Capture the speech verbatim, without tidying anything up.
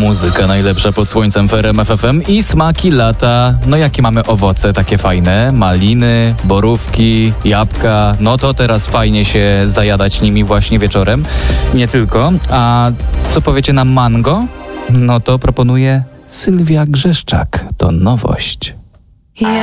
Muzyka najlepsza pod słońcem w R M F F M i smaki lata. No jakie mamy owoce takie fajne? Maliny, borówki, jabłka. No to teraz fajnie się zajadać nimi właśnie wieczorem. Nie tylko. A co powiecie na mango? No to proponuję Sylwia Grzeszczak. To nowość. Ja